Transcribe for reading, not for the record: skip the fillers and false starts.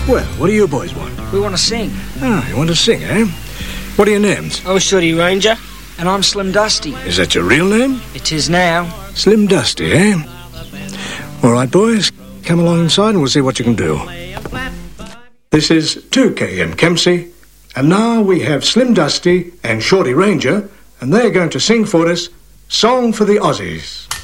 Well, what do you boys want? We want to sing. Ah, you want to sing, eh? What are your names? I'm Shorty Ranger, and I'm Slim Dusty. Is that your real name? It is now. Slim Dusty, eh? All right, boys, come along inside and we'll see what you can do. This is 2KM Kempsey, and now we have Slim Dusty and Shorty Ranger, and they're going to sing for us Song for the Aussies.